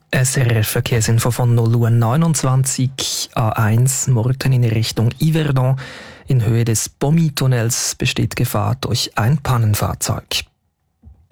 SRF Verkehrsinfo von 0:29 Uhr A1 Murten in Richtung Yverdon. In Höhe des Bomi-Tunnels besteht Gefahr durch ein Pannenfahrzeug.